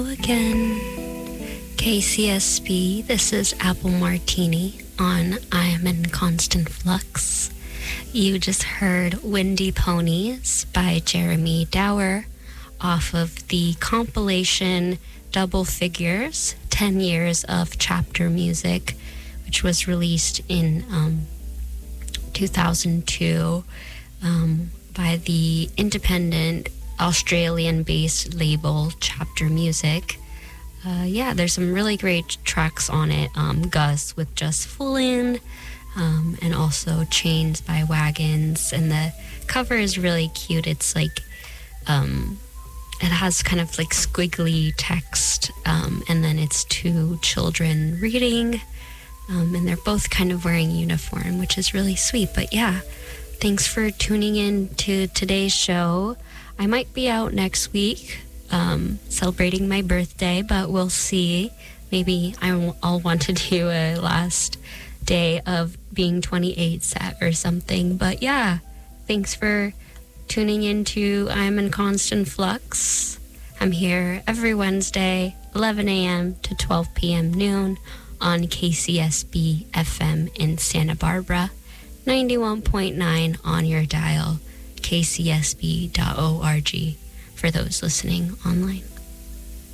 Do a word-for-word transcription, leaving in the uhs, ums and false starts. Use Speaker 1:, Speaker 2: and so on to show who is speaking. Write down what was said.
Speaker 1: Again, K C S B, this is Apple Martini on I Am in Constant Flux. You just heard Windy Ponies by Jeremy Dower off of the compilation Double Figures, ten years of chapter music, which was released in um, two thousand two um, by the independent Australian-based label Chapter Music. Uh, yeah, there's some really great tracks on it. Um, Gus with Just Foolin', um, and also Chains by Wagons. And the cover is really cute. It's like, um, it has kind of like squiggly text, um, and then it's two children reading, um, and they're both kind of wearing uniform, which is really sweet. But yeah, thanks for tuning in to today's show. I might be out next week um, celebrating my birthday, but we'll see. Maybe I'll, I'll want to do a last day of being twenty-eight set or something. But yeah, thanks for tuning into I'm in Constant Flux. I'm here every Wednesday, eleven a.m. to twelve p.m. noon on K C S B F M in Santa Barbara, ninety-one point nine on your dial, K C S B dot org for those listening online.